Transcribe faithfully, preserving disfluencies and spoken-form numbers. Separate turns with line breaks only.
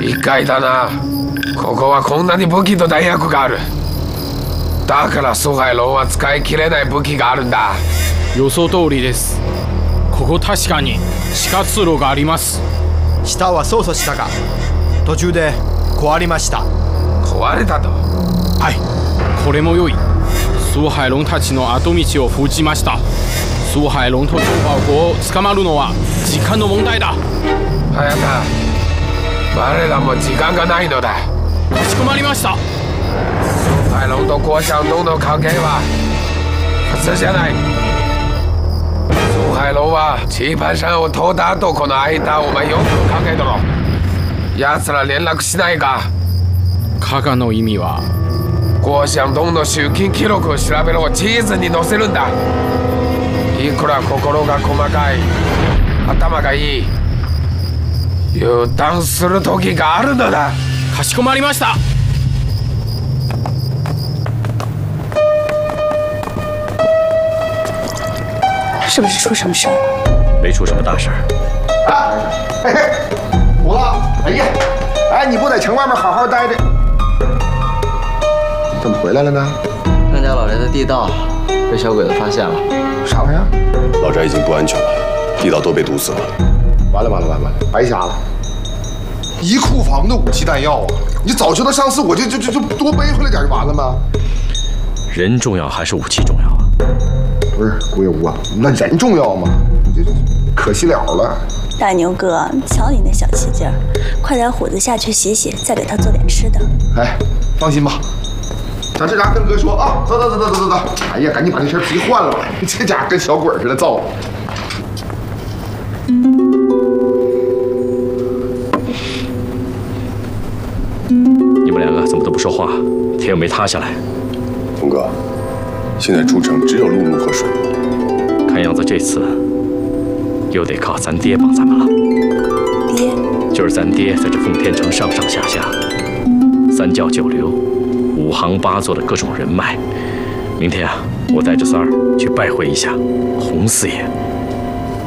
意外だな。ここはこんなに武器と弾薬がある。だから蘇海楼は使い切れない武器があるんだ。
予想通りです。ここ確かに地下通路があります。
下は操作したが途中で壊れました。
壊れたと。
はい、これも良い。蘇海龍たちの後道を封じました。蘇海龍と張保国を捕まるのは時間の問題だ。
早田、我らも時間がないのだ。
かしこまりました。
蘇海龍と郭祥东の関係は普通じゃない。蘇海龍はチーパン山を通った後、この間お前よく考えとろ。奴ら連絡しないか。
加賀の意味は
郭祥東の集金記録を調べろ。地図に載せるんだ。いくら心が細かい、頭がいい、油断する時があるのだ。
かしこまりました。
是不是出什么事儿
了？没出什么大事。
啊，嘿嘿，虎子，哎呀，哎，你不在城外面好好待着，怎么回来了呢？
郑家老宅的地道被小鬼子发现了。
啥玩意儿？
老宅已经不安全了，地道都被堵死了。
完了完了完了，白瞎了！一库房的武器弹药啊！你早知道上次我就就就就多背回来点就完了吗？
人重要还是武器重要啊？
不是古有无啊，那人重要吗？这这可惜了了。
大牛哥，瞧你那小气劲儿，快点虎子下去洗洗，再给他做点吃的。
哎，放心吧，咱这啥跟哥说啊，走走走走走走走。哎呀，赶紧把那身皮换了吧，这家伙跟小鬼似的造。
你们两个怎么都不说话？天又没塌下来。
东哥，现在出城只有陆路和水路，
看样子这次又得靠咱爹帮咱们了。
爹，
就是咱爹在这奉天城上上下下，三教九流、五行八作的各种人脉。明天啊，我带着三儿去拜会一下洪四爷。